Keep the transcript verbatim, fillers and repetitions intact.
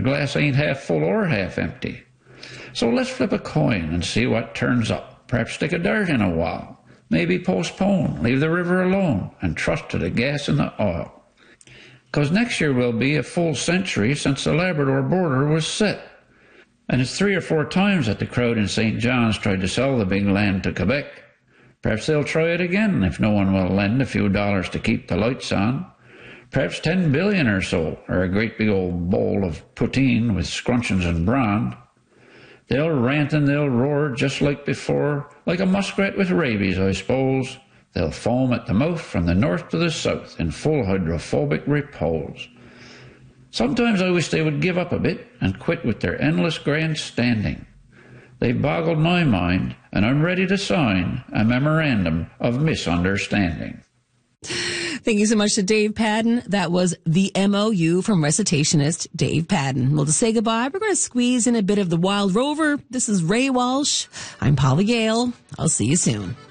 The glass ain't half full or half empty. So let's flip a coin and see what turns up. Perhaps stick a dart in a while. Maybe postpone, leave the river alone, and trust to the gas and the oil. 'Cause next year will be a full century since the Labrador border was set. And it's three or four times that the crowd in Saint John's tried to sell the big land to Quebec. Perhaps they'll try it again if no one will lend a few dollars to keep the lights on. Perhaps ten billion or so, or a great big old bowl of poutine with scruncheons and brawn. They'll rant and they'll roar just like before, like a muskrat with rabies, I suppose. They'll foam at the mouth from the north to the south in full hydrophobic repose. Sometimes I wish they would give up a bit and quit with their endless grandstanding. They boggled my mind, and I'm ready to sign a memorandum of misunderstanding. Thank you so much to Dave Padden. That was the M O U from recitationist Dave Padden. Well, to say goodbye, we're going to squeeze in a bit of the Wild Rover. This is Ray Walsh. I'm Polly Gale. I'll see you soon.